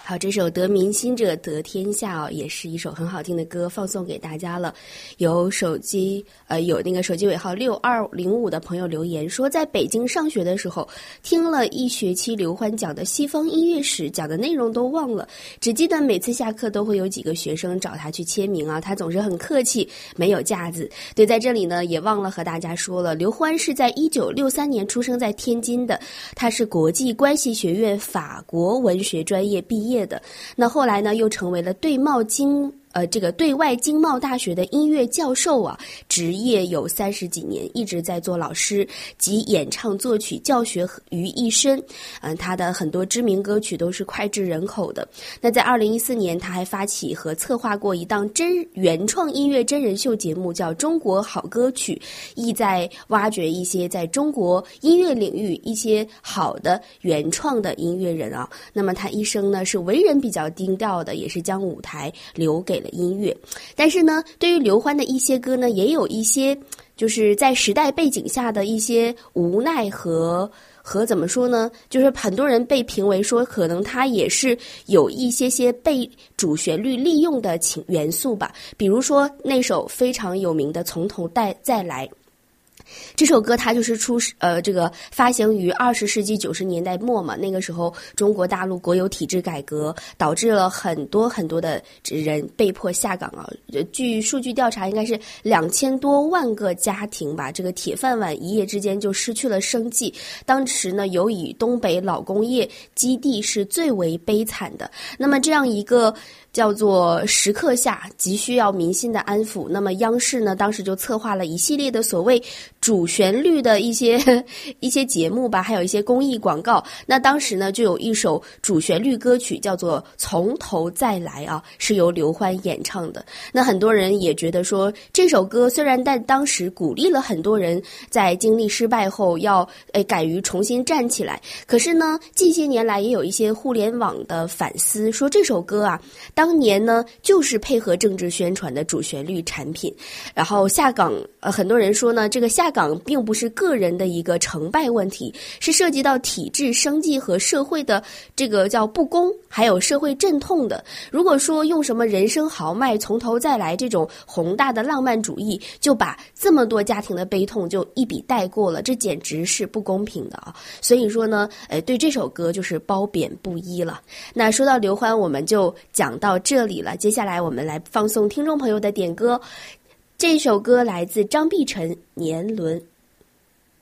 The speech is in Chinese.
好，这首得民心者得天下哦，也是一首很好听的歌，放送给大家了。有手机尾号6205的朋友留言说，在北京上学的时候，听了一学期刘欢讲的西方音乐史，讲的内容都忘了，只记得每次下课都会有几个学生找他去签名啊，他总是很客气，没有架子。对，在这里呢，也忘了和大家说了，刘欢是在1963年出生在天津的，他是国际关系学院法国文学专业毕业的，那后来呢，又成为了对外经贸大学的音乐教授啊，职业有30几年，一直在做老师及演唱作曲教学于一身。他的很多知名歌曲都是脍炙人口的。那在2014年，他还发起和策划过一档原创音乐真人秀节目，叫《中国好歌曲》，意在挖掘一些在中国音乐领域一些好的原创的音乐人啊。那么他一生呢是为人比较低调的，也是将舞台留给了音乐。但是呢，对于刘欢的一些歌呢，也有一些就是在时代背景下的一些无奈和怎么说呢，就是很多人被评为说可能他也是有一些被主旋律利用的元素吧。比如说那首非常有名的《从头再来》，这首歌它就是发行于20世纪90年代末嘛，那个时候中国大陆国有体制改革，导致了很多的人被迫下岗啊。据数据调查，应该是2000多万个家庭吧，这个铁饭碗一夜之间就失去了生计。当时呢，由以东北老工业基地是最为悲惨的。那么这样一个叫做时刻下急需要民心的安抚，那么央视呢当时就策划了一系列的所谓主旋律的一些节目吧，还有一些公益广告。那当时呢就有一首主旋律歌曲叫做《从头再来》啊，是由刘欢演唱的。那很多人也觉得说，这首歌虽然在当时鼓励了很多人在经历失败后要敢于重新站起来，可是呢近些年来也有一些互联网的反思，说这首歌啊当年呢就是配合政治宣传的主旋律产品。然后下岗很多人说呢，这个下岗并不是个人的一个成败问题，是涉及到体制生计和社会的这个叫不公，还有社会阵痛的。如果说用什么人生豪迈从头再来这种宏大的浪漫主义就把这么多家庭的悲痛就一笔带过了，这简直是不公平的啊！所以说呢对这首歌就是褒贬不一了。那说到刘欢，我们就讲到这里了，接下来我们来放送听众朋友的点歌。这首歌来自张碧晨《年轮》。